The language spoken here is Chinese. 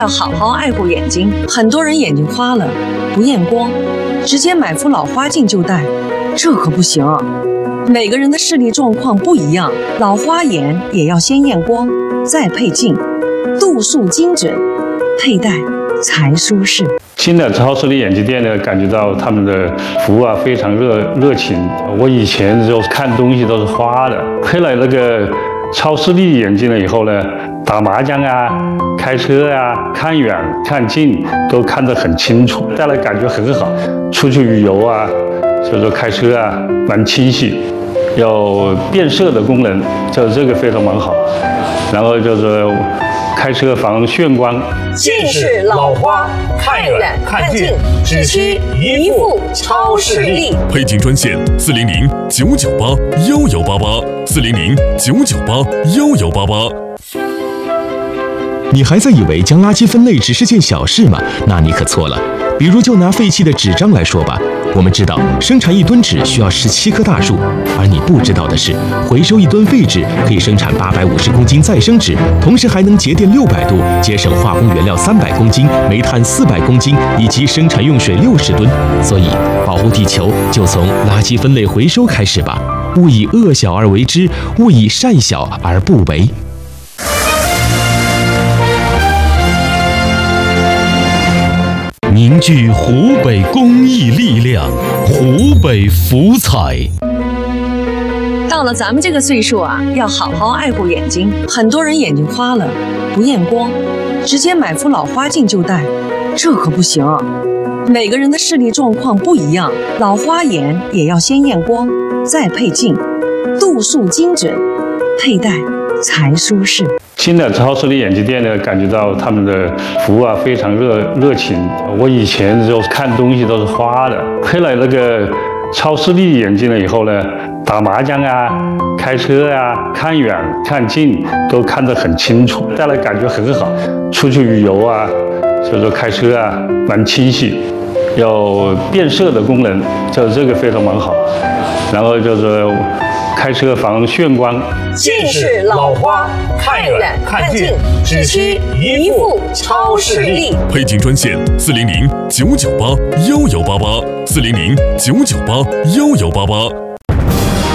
要好好爱护眼睛。很多人眼睛花了不验光，直接买副老花镜就戴，这可不行。每个人的视力状况不一样，老花眼也要先验光，再配镜，度数精准，佩戴才舒适。 新的超视力眼镜店呢，感觉到他们的服务非常热情。我以前就看东西都是花的，配了那个超视力眼镜了以后呢，打麻将开车看远看近都看得很清楚，戴了感觉很好。出去旅游所以说开车蛮清晰，有变色的功能，这个非常蛮好。然后就是开车防眩光。 近视、老花，看远看近，只需一副超视力。 配镜专线400-998-1188，400-998-1188。你还在以为将垃圾分类只是件小事吗？那你可错了。比如就拿废弃的纸张来说吧，我们知道生产1吨纸需要17棵大树，而你不知道的是，回收1吨废纸可以生产850公斤再生纸，同时还能节电600度，节省化工原料300公斤、煤炭400公斤以及生产用水60吨。所以，保护地球就从垃圾分类回收开始吧，勿以恶小而为之，勿以善小而不为。凝聚湖北公益力量，湖北福彩。 到了咱们这个岁数要好好爱护眼睛。很多人眼睛花了不验光，直接买副老花镜就戴，这可不行。每个人的视力状况不一样，老花眼也要先验光，再配镜，度数精准，佩戴才舒适。 新的超视力眼镜店呢，感觉到他们的服务非常热情。我以前就看东西都是花的，配了那个超视力眼镜了以后呢，打麻将开车看远看近都看得很清楚，戴了感觉很好。出去旅游所以说开车蛮清晰，有变色的功能，这个非常蛮好。然后就是开车防眩光。 近视、老花，看远看近，只需一副超视力。 配镜专线400-998-1188，400-998-1188。